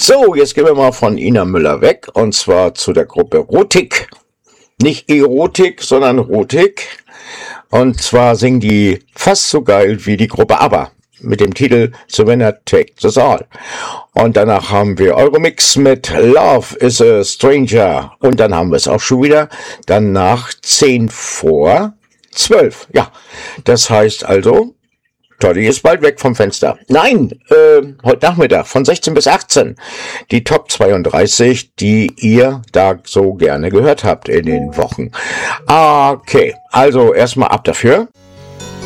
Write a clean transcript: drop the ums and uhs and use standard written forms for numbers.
So, jetzt gehen wir mal von Ina Müller weg und zwar zu der Gruppe Rotik. Nicht Erotik, sondern Rotik. Und zwar singen die fast so geil wie die Gruppe ABBA mit dem Titel The Winner Takes Us All. Und danach haben wir Euromix mit Love is a Stranger. Und dann haben wir es auch schon wieder. Danach 10 vor 12. Ja, das heißt also, Toddy ist bald weg vom Fenster. Nein, heute Nachmittag von 16 bis 18. Die Top 32, die ihr da so gerne gehört habt in den Wochen. Okay, also erstmal ab dafür.